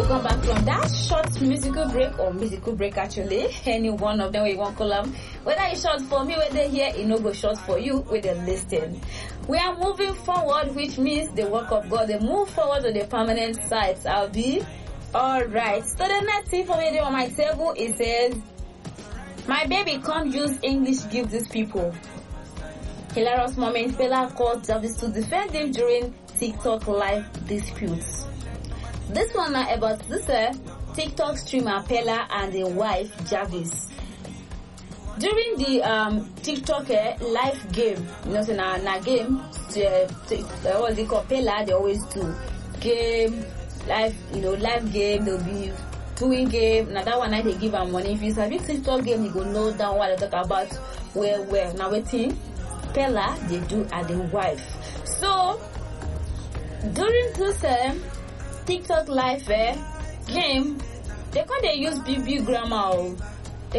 Welcome back from that short musical break actually. Any one of them we want call them. Whether it's short for me, whether here, it no go short for you, with the listen. We are moving forward, which means the work of God, they move forward to the permanent sites. I'll be alright. So the next thing for me on my table, it says, my baby can't use English give these people. Hilarious moment, Pella called Jarvis to defend him during TikTok live disputes. This one now about this TikTok streamer Pella and the wife Jarvis. During the TikTok live game, you know, so na game, what they call Pella, they always do game, live game, they'll be doing game. Now that one night they give her money. If it's a big TikTok game, you go know that what they talk about where. Now waiting, Pella, they do and the wife. So, during this TikTok live game, they can't use BB grammar.